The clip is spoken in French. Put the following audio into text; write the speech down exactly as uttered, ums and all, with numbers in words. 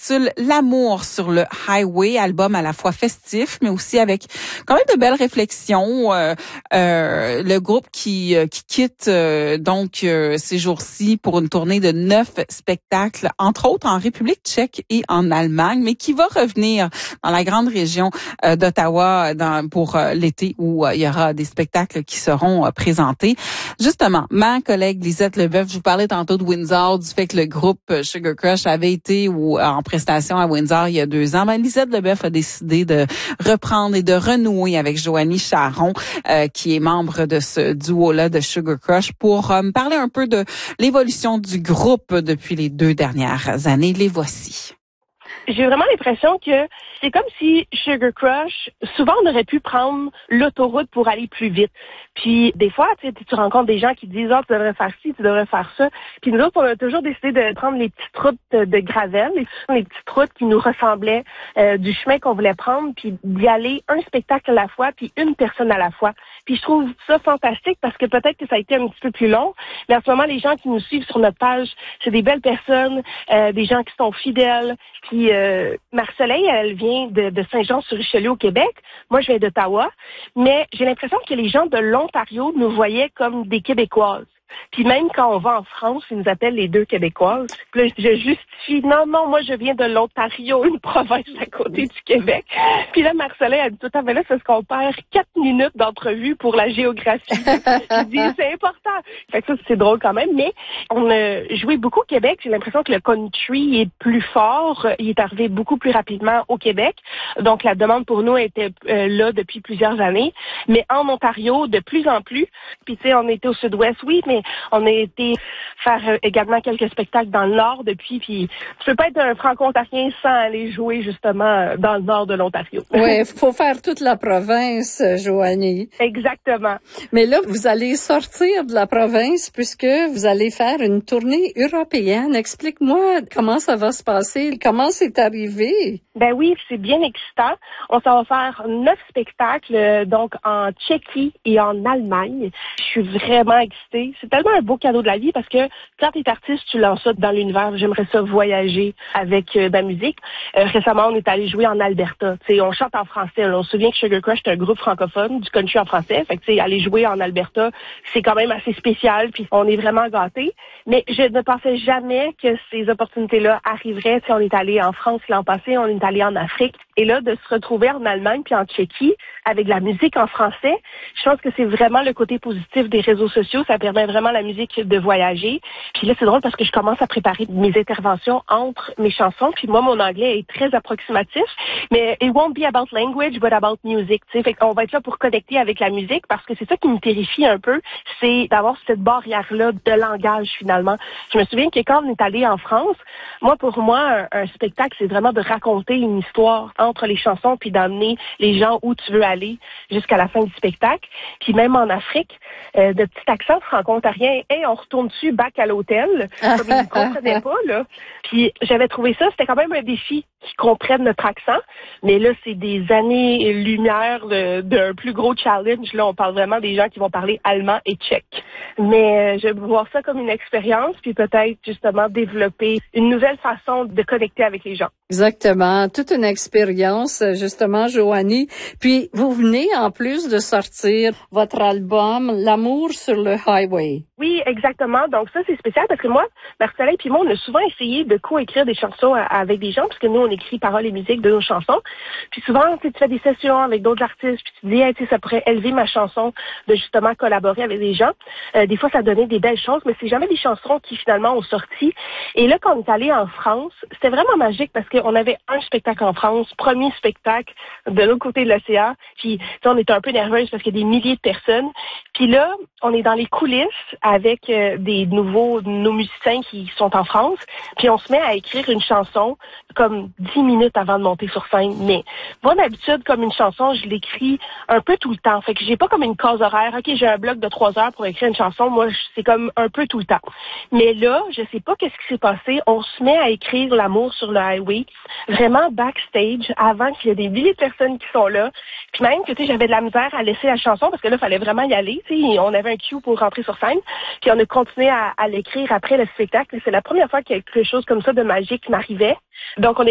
s'intitule L'amour sur le highway, album à la fois festif, mais aussi avec quand même de belles réflexions. Euh, euh, le groupe qui, euh, qui quitte euh, donc euh, ces jours-ci pour une tournée de neuf spectacles, entre autres en République tchèque et en Allemagne, mais qui va revenir dans la grande région euh, d'Ottawa dans, pour euh, l'été où euh, il y aura des spectacles qui seront euh, présentés. Justement, ma collègue Lisette Leboeuf, je vous parlais tantôt de Windsor, du fait que le groupe Sugar Crush avait été ou, en prestation à Windsor il y a deux ans. Ben, Lisette Leboeuf a décidé de reprendre et de renouer avec Joanie Charon, euh, qui est membre de ce duo-là de Sugar Crush, pour euh, me parler un peu de l'évolution du groupe depuis les deux dernières années. Les voici. J'ai vraiment l'impression que c'est comme si Sugar Crush, souvent on aurait pu prendre l'autoroute pour aller plus vite. Puis des fois, tu sais, tu rencontres des gens qui disent « Ah, oh, tu devrais faire ci, tu devrais faire ça ». Puis nous autres, on a toujours décidé de prendre les petites routes de gravel, les, les petites routes qui nous ressemblaient euh, du chemin qu'on voulait prendre, puis d'y aller un spectacle à la fois, puis une personne à la fois. Puis je trouve ça fantastique parce que peut-être que ça a été un petit peu plus long, mais en ce moment, les gens qui nous suivent sur notre page, c'est des belles personnes, euh, des gens qui sont fidèles. Puis euh, Marceline, elle vient de, de Saint-Jean-sur-Richelieu au Québec. Moi, je viens d'Ottawa. Mais j'ai l'impression que les gens de l'Ontario nous voyaient comme des Québécoises. Puis même quand on va en France, ils nous appellent les deux Québécoises. Puis là, je justifie, non, non, moi, je viens de l'Ontario, une province à côté du Québec. Puis là, Marceline, elle dit tout à fait là, c'est ce qu'on perd quatre minutes d'entrevue pour la géographie. Je dis, c'est important. Fait que ça, c'est drôle quand même. Mais on a joué beaucoup au Québec. J'ai l'impression que le country est plus fort. Il est arrivé beaucoup plus rapidement au Québec. Donc, la demande pour nous était euh, là depuis plusieurs années. Mais en Ontario, de plus en plus. Puis, tu sais, on était au sud-ouest, oui, mais on a été faire euh, également quelques spectacles dans le nord depuis, puis tu peux pas être un franco-ontarien sans aller jouer justement dans le nord de l'Ontario. Oui, il faut faire toute la province, Joanie. Exactement. Mais là, vous allez sortir de la province puisque vous allez faire une tournée européenne. Explique-moi comment ça va se passer, comment c'est arrivé. Ben oui, c'est bien excitant. On s'en va faire neuf spectacles, donc en Tchéquie et en Allemagne. Je suis vraiment excitée. C'est tellement un beau cadeau de la vie parce que quand tu es artiste, tu lances ça dans l'univers. J'aimerais ça voyager avec euh, ma musique. Euh, récemment, on est allé jouer en Alberta. T'sais, on chante en français. Là. On se souvient que Sugar Crush est un groupe francophone, du country en français. Fait que t'sais, aller jouer en Alberta, c'est quand même assez spécial. Puis on est vraiment gâtés. Mais je ne pensais jamais que ces opportunités-là arriveraient. T'sais, on est allé en France l'an passé, on est allé en Afrique. Et là, de se retrouver en Allemagne puis en Tchéquie avec de la musique en français, je pense que c'est vraiment le côté positif des réseaux sociaux. Ça permet vraiment à la musique de voyager. Puis là, c'est drôle parce que je commence à préparer mes interventions entre mes chansons. Puis moi, mon anglais est très approximatif. Mais it won't be about language, but about music. Tu sais, fait qu'on va être là pour connecter avec la musique parce que c'est ça qui me terrifie un peu, c'est d'avoir cette barrière-là de langage finalement. Je me souviens que quand on est allé en France, moi, pour moi, un, un spectacle, c'est vraiment de raconter une histoire entre les chansons puis d'amener les gens où tu veux aller jusqu'à la fin du spectacle. Puis même en Afrique, euh, de petits accents franco-ontariens, hey, on retourne dessus back à l'hôtel, comme ils ne comprenaient pas, là. Puis j'avais trouvé ça, c'était quand même un défi qu'ils comprennent notre accent, mais là, c'est des années-lumière d'un plus gros challenge. Là, on parle vraiment des gens qui vont parler allemand et tchèque. Mais euh, je vais voir ça comme une expérience, puis peut-être justement développer une nouvelle façon de connecter avec les gens. Exactement, toute une expérience, justement, Joanie. Puis, vous venez en plus de sortir votre album « L'amour sur le highway ». Oui, exactement. Donc ça, c'est spécial parce que moi, Marceline puis moi, on a souvent essayé de co-écrire des chansons avec des gens parce que nous, on écrit paroles et musique de nos chansons. Puis souvent, tu fais des sessions avec d'autres artistes puis tu dis, hey, tu sais, ça pourrait élever ma chanson de justement collaborer avec des gens. Euh, des fois, ça donnait des belles choses, mais c'est jamais des chansons qui finalement ont sorti. Et là, quand on est allé en France, c'était vraiment magique parce qu'on avait un spectacle en France, premier spectacle de l'autre côté de l'océan. Puis, tu sais, on était un peu nerveuse parce qu'il y a des milliers de personnes. Puis là, on est dans les coulisses avec euh, des nouveaux nos musiciens qui sont en France, puis on se met à écrire une chanson comme dix minutes avant de monter sur scène. Mais moi, d'habitude, comme une chanson, je l'écris un peu tout le temps. Fait que j'ai pas comme une case horaire. OK, j'ai un bloc de trois heures pour écrire une chanson. Moi, c'est comme un peu tout le temps. Mais là, je sais pas qu'est-ce qui s'est passé. On se met à écrire l'amour sur le highway, vraiment backstage, avant qu'il y ait des milliers de personnes qui sont là. Puis même que, tu sais, j'avais de la misère à laisser la chanson parce que là, il fallait vraiment y aller. Tu sais, on avait un cue pour rentrer sur scène. Puis on a continué à, à l'écrire après le spectacle. C'est la première fois qu'il y a quelque chose comme ça de magique qui m'arrivait. Donc, on a